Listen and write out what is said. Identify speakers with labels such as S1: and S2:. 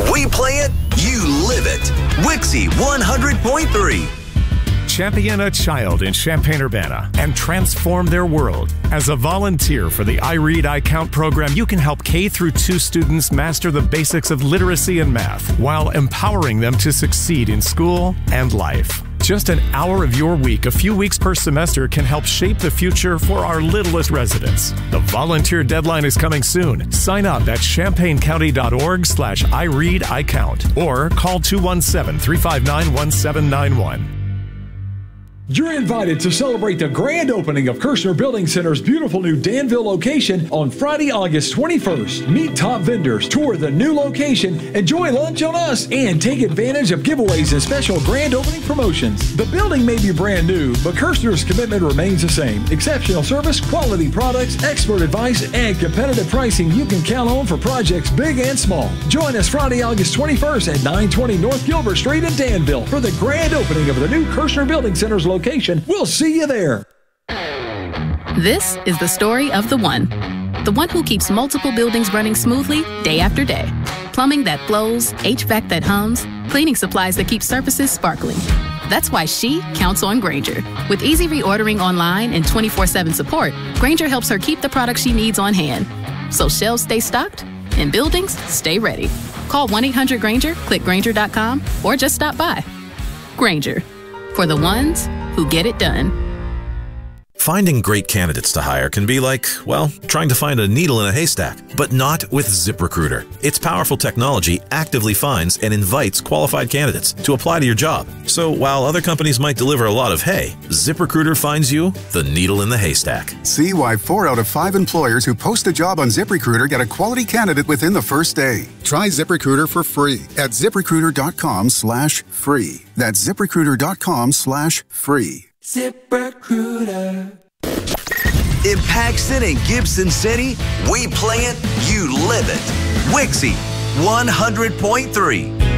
S1: We play it, you live it. Wixie 100.3.
S2: Champion a child in Champaign-Urbana and transform their world. As a volunteer for the I Read, I Count program, you can help K through 2 students master the basics of literacy and math while empowering them to succeed in school and life. Just an hour of your week, a few weeks per semester, can help shape the future for our littlest residents. The volunteer deadline is coming soon. Sign up at champaigncounty.org/IReadICount or call 217-359-1791.
S3: You're invited to celebrate the grand opening of Kirshner Building Center's beautiful new Danville location on Friday, August 21st. Meet top vendors, tour the new location, enjoy lunch on us, and take advantage of giveaways and special grand opening promotions. The building may be brand new, but Kirshner's commitment remains the same. Exceptional service, quality products, expert advice, and competitive pricing you can count on for projects big and small. Join us Friday, August 21st at 920 North Gilbert Street in Danville for the grand opening of the new Kirshner Building Center's location. We'll see you there.
S4: This is the story of the one who keeps multiple buildings running smoothly day after day. Plumbing that flows, HVAC that hums, cleaning supplies that keep surfaces sparkling. That's why she counts on Grainger. With easy reordering online and 24/7 support, Grainger helps her keep the products she needs on hand. So shelves stay stocked and buildings stay ready. Call 1-800-GRAINGER, click Grainger.com, or just stop by. Grainger, for the ones who get it done.
S5: Finding great candidates to hire can be like, well, trying to find a needle in a haystack, but not with ZipRecruiter. Its powerful technology actively finds and invites qualified candidates to apply to your job. So while other companies might deliver a lot of hay, ZipRecruiter finds you the needle in the haystack.
S6: See why 4 out of 5 employers who post a job on ZipRecruiter get a quality candidate within the first day. Try ZipRecruiter for free at ZipRecruiter.com/free. That's ZipRecruiter.com/free.
S1: ZipRecruiter. In Paxton and Gibson City, we play it, you live it. Wixie 100.3.